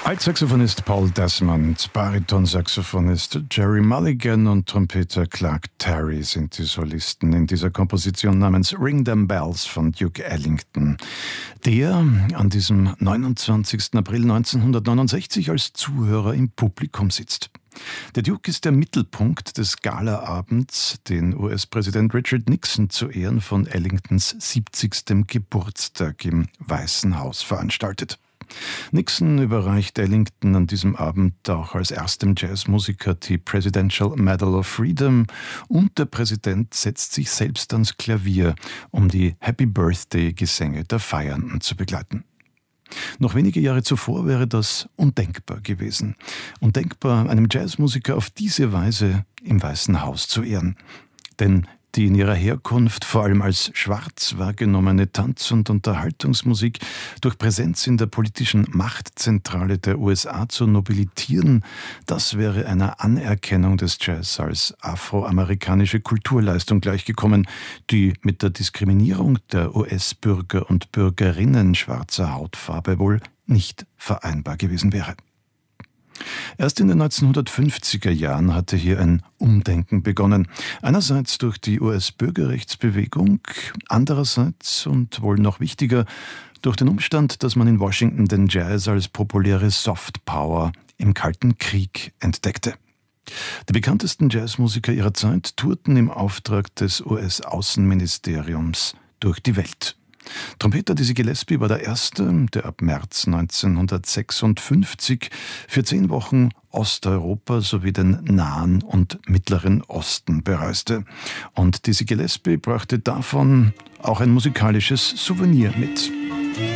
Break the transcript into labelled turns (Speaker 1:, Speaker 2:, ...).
Speaker 1: Altsaxophonist Paul Desmond, Baritonsaxophonist Jerry Mulligan und Trompeter Clark Terry sind die Solisten in dieser Komposition namens Ring Them Bells von Duke Ellington, der an diesem 29. April 1969 als Zuhörer im Publikum sitzt. Der Duke ist der Mittelpunkt des Galaabends, den US-Präsident Richard Nixon zu Ehren von Ellingtons 70. Geburtstag im Weißen Haus veranstaltet. Nixon überreicht Ellington an diesem Abend auch als erstem Jazzmusiker die Presidential Medal of Freedom und der Präsident setzt sich selbst ans Klavier, um die Happy Birthday-Gesänge der Feiernden zu begleiten. Noch wenige Jahre zuvor wäre das undenkbar gewesen. Undenkbar, einem Jazzmusiker auf diese Weise im Weißen Haus zu ehren. Denn die in ihrer Herkunft vor allem als schwarz wahrgenommene Tanz- und Unterhaltungsmusik durch Präsenz in der politischen Machtzentrale der USA zu nobilitieren, das wäre einer Anerkennung des Jazz als afroamerikanische Kulturleistung gleichgekommen, die mit der Diskriminierung der US-Bürger und Bürgerinnen schwarzer Hautfarbe wohl nicht vereinbar gewesen wäre. Erst in den 1950er Jahren hatte hier ein Umdenken begonnen. Einerseits durch die US-Bürgerrechtsbewegung, andererseits und wohl noch wichtiger durch den Umstand, dass man in Washington den Jazz als populäre Softpower im Kalten Krieg entdeckte. Die bekanntesten Jazzmusiker ihrer Zeit tourten im Auftrag des US-Außenministeriums durch die Welt. Trompeter Dizzy Gillespie war der Erste, der ab März 1956 für 10 Wochen Osteuropa sowie den Nahen und Mittleren Osten bereiste. Und Dizzy Gillespie brachte davon auch ein musikalisches Souvenir mit.